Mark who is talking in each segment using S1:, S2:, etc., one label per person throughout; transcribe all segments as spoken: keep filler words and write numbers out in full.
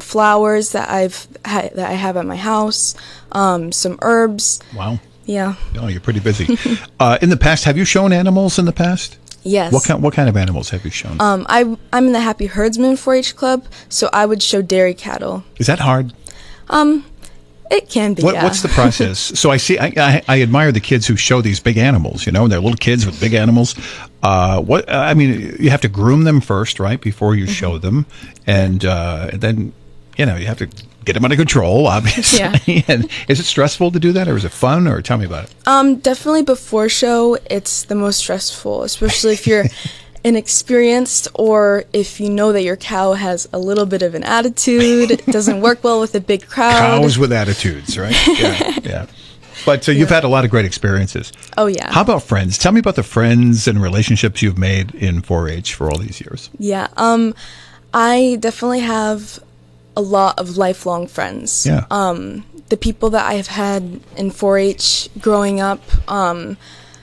S1: flowers that I've ha that I have at my house, um, some herbs.
S2: Wow.
S1: Yeah.
S2: Oh, you're pretty busy. uh, in the past, have you shown animals in the past?
S1: Yes.
S2: What kind What kind of animals have you shown?
S1: Um, I I'm in the Happy Herdsman four H Club, so I would show dairy cattle.
S2: Is that hard?
S1: Um, it can be.
S2: What,
S1: yeah.
S2: What's the process? So I see. I, I, I admire the kids who show these big animals. You know, they're little kids with big animals. Uh, what I mean, you have to groom them first, right, before you show
S1: Mm-hmm.
S2: them, and uh, then you know you have to get them under control, obviously.
S1: Yeah.
S2: And is it stressful to do that, or is it fun? Or tell me about it.
S1: Um, definitely before show, it's the most stressful, especially if you're inexperienced or if you know that your cow has a little bit of an attitude, doesn't work well with a big crowd.
S2: Cows with attitudes, right? Yeah, yeah. But uh, you've
S1: Yeah.
S2: had a lot of great experiences.
S1: Oh, yeah.
S2: How about friends? Tell me about the friends and relationships you've made in four H for all these years.
S1: Yeah, um, I definitely have a lot of lifelong friends.
S2: Yeah.
S1: Um, the people that I've had in four H growing up, um,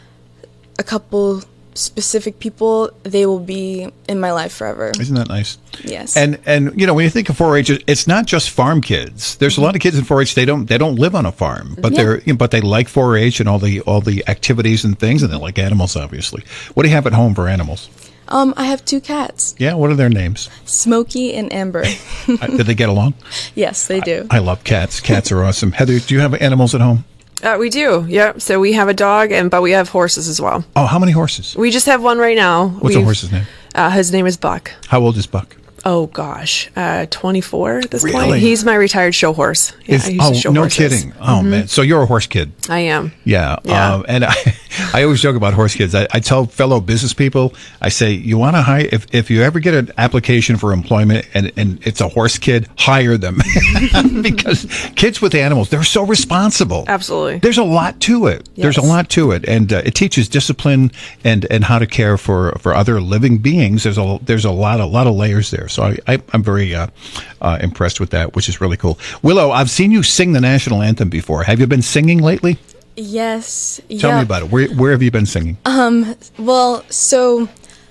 S1: a couple specific people, they will be in my life forever.
S2: Isn't that nice?
S1: Yes.
S2: And and you know, when you think of four H, it's not just farm kids. There's a lot of kids in four H. They don't they don't live on a farm, but
S1: Yeah.
S2: they're you know, but they like four H and all the all the activities and things, and they like animals, obviously. What do you have at home for animals?
S1: Um, I have two cats,
S2: Yeah, what are their names?
S1: Smokey and Amber.
S2: Uh, Did they get along?
S1: Yes, they do.
S2: I love cats. Cats are awesome. Heather, do you have animals at home?
S3: Uh, we do, yep. So we have a dog, and but we have horses as well.
S2: Oh, how many horses?
S3: We just have one right now.
S2: What's the
S3: We've-
S2: horse's name?
S3: Uh, his name is Buck.
S2: How old is Buck?
S3: Oh gosh, uh, twenty-four at this
S2: Really?
S3: point. He's my retired show horse. Yeah,
S2: Is-
S3: I used to
S2: oh,
S3: show
S2: no
S3: horses.
S2: kidding. Oh, man. So you're a horse kid.
S3: I am.
S2: Yeah.
S3: Yeah.
S2: Um, and I, I always joke about horse kids. I, I tell fellow business people, I say, you want to hire, if, if you ever get an application for employment and, and it's a horse kid, hire them. Because kids with animals, they're so responsible.
S3: Absolutely.
S2: There's a lot to it. There's a
S3: Yes.
S2: lot to it. And uh, it teaches discipline and, and how to care for, for other living beings. There's a, there's a lot, a lot of layers there. So I, I, I'm very uh, uh, impressed with that, which is really cool. Willow, I've seen you sing the national anthem before. Have you been singing lately?
S1: Yes.
S2: Tell
S1: yeah.
S2: me about it. Where where have you been singing?
S1: Well, so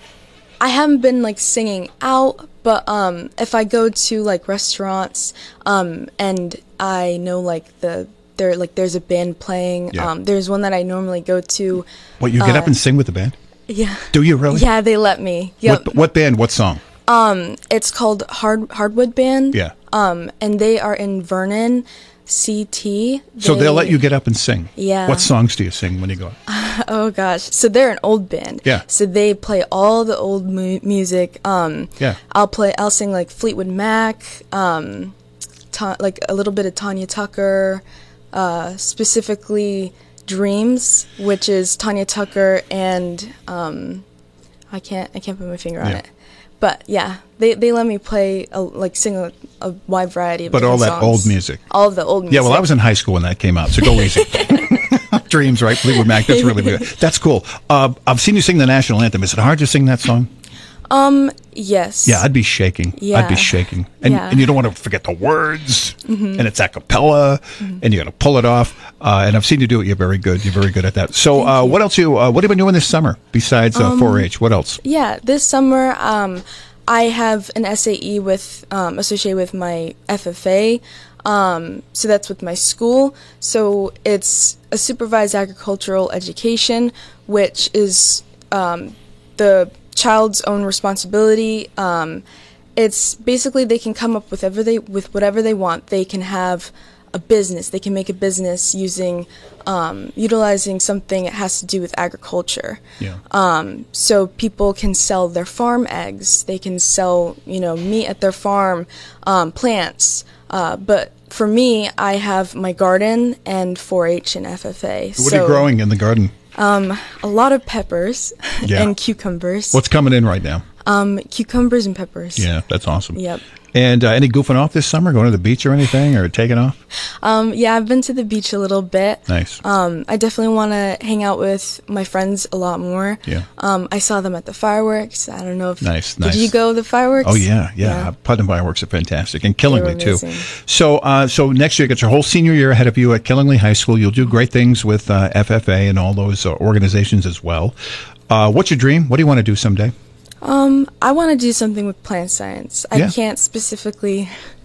S1: I haven't been like singing out, but um, if I go to like restaurants, um, and I know like the there like there's a band playing.
S2: Yeah.
S1: Um, there's one that I normally go to.
S2: What, you get up
S1: uh,
S2: and sing with the band?
S1: Yeah.
S2: Do you really?
S1: Yeah, they let me. Yep.
S2: What what band? What song?
S1: It's called Hard Hardwood Band.
S2: Yeah.
S1: Um, and they are in Vernon, C T.
S2: So
S1: They-
S2: they'll let you get up and sing.
S1: Yeah.
S2: What songs do you sing when you go up?
S1: Oh gosh, so they're an old band.
S2: Yeah.
S1: So they play all the old mu- music. Um,
S2: Yeah.
S1: I'll play. I'll sing like Fleetwood Mac, um, ta- like a little bit of Tanya Tucker, uh, specifically Dreams, which is Tanya Tucker and um, I can't. I can't put my finger on
S2: Yeah.
S1: it. But yeah, they they let me play a, like sing a, a wide variety of.
S2: But all
S1: different
S2: that old
S1: songs.
S2: music.
S1: All of the old music.
S2: Yeah, well, I was in high school when that came out, so go easy. Dreams, right? Fleetwood Mac. That's really good. That's cool. Uh, I've seen you sing the national anthem. Is it hard to sing that song?
S1: Yes.
S2: Yeah, I'd be shaking. I'd
S1: Yeah.
S2: be shaking. And,
S1: Yeah.
S2: and you don't want to forget the words. And it's a cappella, and you got to pull it off. Uh, and I've seen you do it. You're very good. You're very good at that. So, uh, what else you? Uh, what have you been doing this summer besides uh, four H? What else?
S1: Yeah, this summer um, I have an S A E with um, associated with my F F A. Um, so that's with my school. So it's a supervised agricultural education, which is um, the child's own responsibility. Um, it's basically they can come up with whatever they with whatever they want. They can have a business. They can make a business using um, utilizing something that has to do with agriculture.
S2: Yeah.
S1: Um, so people can sell their farm eggs. They can sell, you know, meat at their farm, um, plants. Uh, but for me, I have my garden and four H and F F A.
S2: What
S1: so
S2: are you growing in the garden?
S1: a lot of peppers
S2: Yeah.
S1: and cucumbers.
S2: What's coming in right now?
S1: um, cucumbers and peppers.
S2: Yeah, that's awesome.
S1: Yep.
S2: And uh, any goofing off this summer? Going to the beach or anything, or taking off?
S1: Um, yeah, I've been to the beach a little bit.
S2: Nice.
S1: Um, I definitely want to hang out with my friends a lot more.
S2: Yeah.
S1: Um, I saw them at the fireworks. I don't know if
S2: Nice,
S1: did
S2: nice.
S1: you go to the fireworks?
S2: Oh yeah, yeah. Putnam fireworks are fantastic, and Killingly too.
S1: amazing.
S2: So, uh, so next year, you got your whole senior year ahead of you at Killingly High School. You'll do great things with uh, F F A and all those uh, organizations as well. Uh, what's your dream? What do you want to do someday?
S1: Um, I want to do something with plant science. I
S2: Yeah.
S1: can't specifically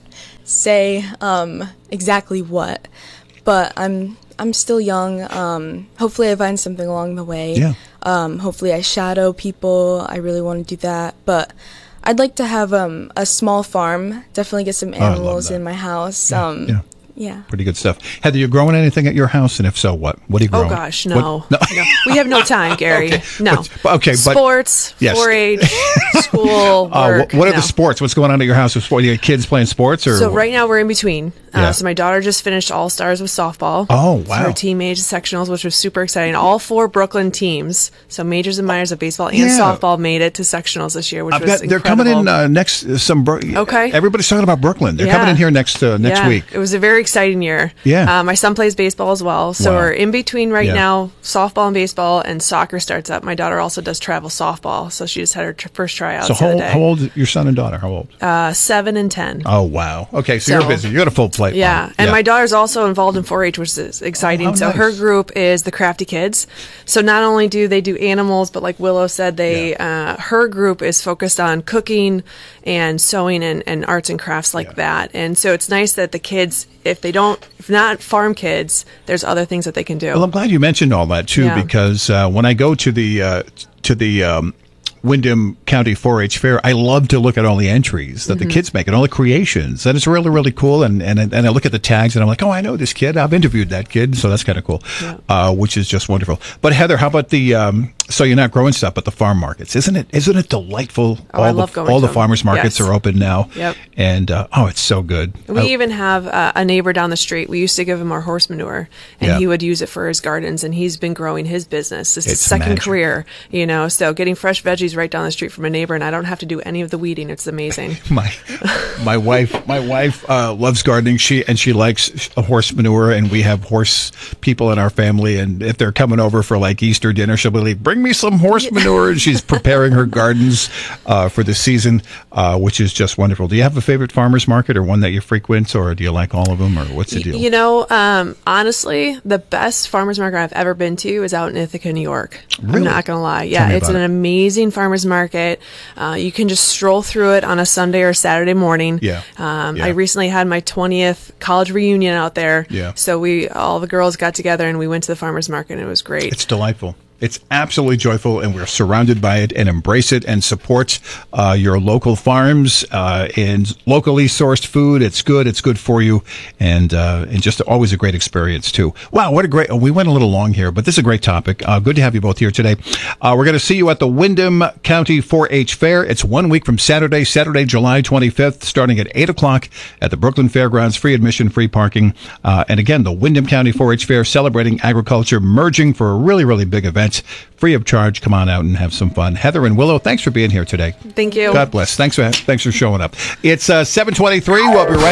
S1: say um, exactly what, but I'm I'm still young. Um, hopefully, I find something along the way.
S2: Yeah.
S1: Um, hopefully, I shadow people. I really want to do that, but I'd like to have um, a small farm. Definitely get some
S2: Oh, I love
S1: animals
S2: that.
S1: in my house.
S2: Yeah,
S1: Um,
S2: yeah.
S1: yeah.
S2: Pretty good stuff. Heather, you growing anything at your house? And if so, what? What are you growing?
S3: Oh gosh, no.
S2: What? No.
S3: no. We have no time, Gary.
S2: Okay,
S3: No.
S2: but- but- okay, but-
S3: Sports,
S2: Yes.
S3: four H, school,
S2: Uh,
S3: work.
S2: what, what are
S3: no.
S2: the sports? What's going on at your house? What, are your kids playing sports? Or
S3: So right now we're in between. Uh,
S2: Yeah.
S3: So my daughter just finished All Stars with softball.
S2: Oh,
S3: So
S2: wow.
S3: her team age sectionals, which was super exciting. All four Brooklyn teams, so majors and minors of baseball and
S2: Yeah.
S3: softball, made it to sectionals this year, which
S2: I've
S3: was
S2: got, they're
S3: incredible.
S2: coming in uh, next. Uh, some Bro-
S3: Okay.
S2: Everybody's talking about Brooklyn. They're
S3: Yeah.
S2: coming in here next uh, next
S3: yeah,
S2: week.
S3: It was a very exciting year.
S2: Yeah.
S3: Uh, my son plays baseball as well. So
S2: Wow.
S3: we're in between right
S2: Yeah.
S3: now, softball and baseball, and soccer starts up. My daughter also does travel softball. So she just had her tr- first tryouts
S2: So
S3: the
S2: how,
S3: other
S2: old-
S3: day.
S2: how old is your son and daughter? How old?
S3: Uh, seven and ten.
S2: Oh wow. Okay, so,
S3: So-
S2: you're busy. You got a full plate.
S3: Yeah,
S2: Mom.
S3: and my daughter's also involved in four H, which is exciting.
S2: Oh, how
S3: so
S2: nice.
S3: her group is the Crafty Kids. So not only do they do animals, but like Willow said, they uh, her group is focused on cooking and sewing and, and arts and crafts like
S2: Yeah.
S3: that. And so it's nice that the kids, if they don't, if not farm kids, there's other things that they can do.
S2: Well, I'm glad you mentioned all that too,
S3: Yeah.
S2: because uh, when I go to the uh, to the um, Windham County four H Fair, I love to look at all the entries that
S3: Mm-hmm.
S2: the kids make and all the creations. And it's really, really cool. And, and and I look at the tags and I'm like, oh, I know this kid. I've interviewed that kid, so that's kind of cool.
S3: Yeah.
S2: Uh, which is just wonderful. But Heather, how about the? Um, so you're not growing stuff, but the farm markets, isn't it? Isn't it delightful?
S3: Oh,
S2: all
S3: I
S2: the,
S3: love going
S2: all
S3: to
S2: the
S3: them.
S2: farmers markets
S3: Yes.
S2: are open now.
S3: Yep.
S2: And uh, oh, it's so good.
S3: We
S2: I-
S3: even have uh, a neighbor down the street. We used to give him our horse manure, and
S2: Yeah.
S3: he would use it for his gardens. And he's been growing his business. It's his
S2: It's
S3: second
S2: magic.
S3: career, you know. So getting fresh veggies right down the street from a neighbor, and I don't have to do any of the weeding. It's amazing.
S2: my my wife my wife uh, loves gardening. She and she likes a horse manure, and we have horse people in our family. And if they're coming over for like Easter dinner, she'll be like, "Bring me some horse manure." And she's preparing her gardens uh, for the season, uh, which is just wonderful. Do you have a favorite farmers market or one that you frequent, or do you like all of them, or what's the
S3: Y-
S2: deal?
S3: You know, um, honestly, the best farmers market I've ever been to is out in Ithaca, New York.
S2: Really?
S3: I'm not gonna lie.
S2: Tell
S3: Yeah,
S2: me
S3: it's
S2: about
S3: an
S2: it.
S3: amazing farmers market. Uh, you can just stroll through it on a Sunday or Saturday morning.
S2: Yeah.
S3: Um,
S2: Yeah.
S3: I recently had my twentieth college reunion out there.
S2: Yeah.
S3: So we all the girls got together and we went to the farmers market, and it was great.
S2: It's delightful. It's absolutely joyful, and we're surrounded by it, and embrace it and support uh, your local farms uh, and locally sourced food. It's good. It's good for you, and uh, and just always a great experience too. Wow, what a great! We went a little long here, but this is a great topic. Uh, good to have you both here today. Uh, we're going to see you at the Windham County four H Fair. It's one week from Saturday, Saturday, July twenty-fifth, starting at eight o'clock at the Brooklyn Fairgrounds. Free admission, free parking, uh, and again, the Windham County four H Fair, celebrating agriculture, merging for a really, really big event. Free of charge. Come on out and have some fun. Heather and Willow, thanks for being here today.
S3: Thank you.
S2: God bless. Thanks for thanks for showing up. It's uh, seven twenty-three. We'll be right